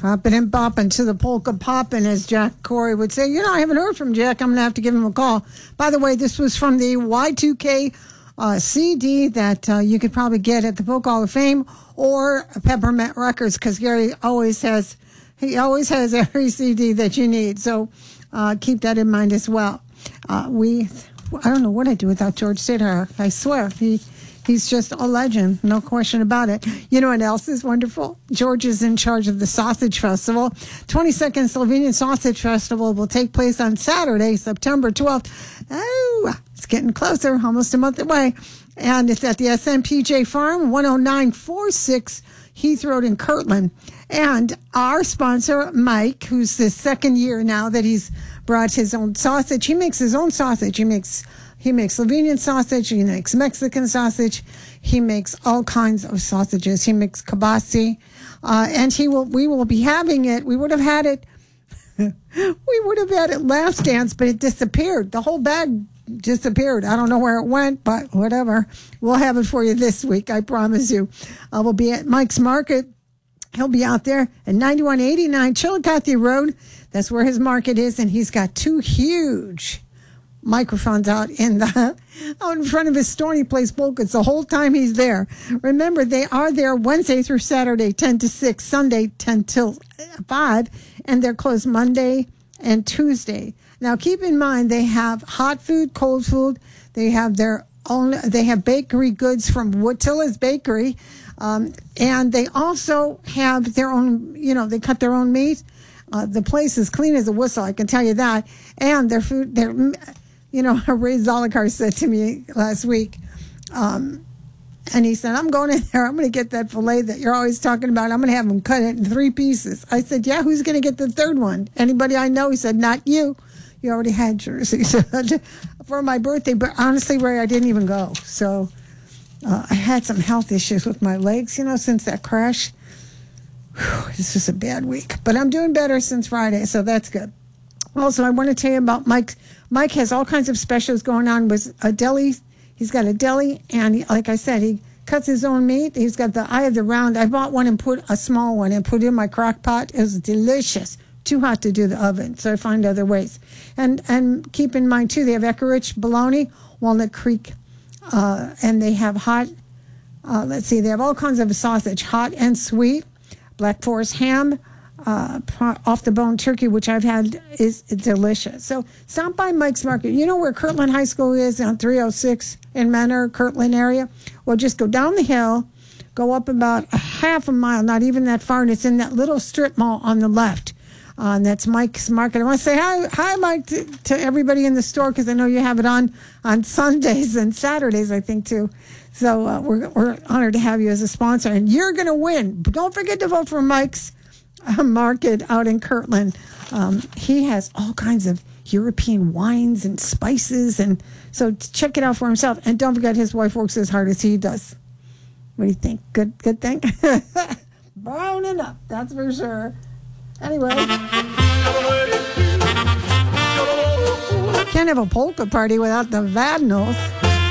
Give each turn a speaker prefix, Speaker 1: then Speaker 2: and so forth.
Speaker 1: Hopping and bopping to the polka popping, as Jack Corey would say. I haven't heard from Jack. I'm going to have to give him a call. By the way, this was from the Y2K CD that you could probably get at the Polka Hall of Fame or Peppermint Records, because Gary always has every CD that you need. So keep that in mind as well. I don't know what I'd do without George Sidhar. I swear, he's just a legend, no question about it. You know what else is wonderful? George is in charge of the Sausage Festival. 22nd Slovenian Sausage Festival will take place on Saturday, September 12th. Oh, it's getting closer, almost a month away. And it's at the SMPJ Farm, 10946 Heath Road in Kirtland. And our sponsor, Mike, who's the second year now that he's brought his own sausage. He makes his own sausage. He makes Slovenian sausage. He makes Mexican sausage. He makes all kinds of sausages. He makes kibasi. And we will be having it. We would have had it last dance, but it disappeared. The whole bag disappeared. I don't know where it went, but whatever. We'll have it for you this week, I promise you. We'll be at Mike's Market. He'll be out there at 9189 Chillicothe Road. That's where his market is, and he's got two huge microphones out in front of his store, and he plays polkas the whole time he's there. Remember, they are there Wednesday through Saturday, 10 to 6, Sunday, 10 till 5, and they're closed Monday and Tuesday. Now, keep in mind, they have hot food, cold food. They have they have bakery goods from Watilla's Bakery, and they also have their own, they cut their own meat. The place is clean as a whistle, I can tell you that. And their food, Ray Zolokar said to me last week, and he said, I'm going in there, I'm going to get that filet that you're always talking about. I'm going to have them cut it in 3 pieces. I said, yeah, who's going to get the third one? Anybody I know? He said, not you. You already had yours. He said, for my birthday. But honestly, Ray, I didn't even go. So I had some health issues with my legs, since that crash. This was a bad week. But I'm doing better since Friday, so that's good. Also, I want to tell you about Mike. Mike has all kinds of specials going on with a deli. He's got a deli, and like I said, he cuts his own meat. He's got the Eye of the Round. I bought one and put a small one and put it in my crock pot. It was delicious. Too hot to do the oven, so I find other ways. And keep in mind, too, they have Eckerich bologna, Walnut Creek, and they have hot, they have all kinds of sausage, hot and sweet, Black Forest ham, off-the-bone turkey, which I've had, is delicious. So stop by Mike's Market. You know where Kirtland High School is on 306 in Menor, Kirtland area? Well, just go down the hill, go up about a half a mile, not even that far, and it's in that little strip mall on the left. And that's Mike's Market. I want to say hi, Mike, to everybody in the store, because I know you have it on Sundays and Saturdays, I think, too. So we're honored to have you as a sponsor, and you're going to win. But don't forget to vote for Mike's Market out in Kirtland. He has all kinds of European wines and spices, and so check it out for himself. And don't forget, his wife works as hard as he does. What do you think? Good thing? Brown enough, that's for sure. Anyway, can't have a polka party without the Vadnals.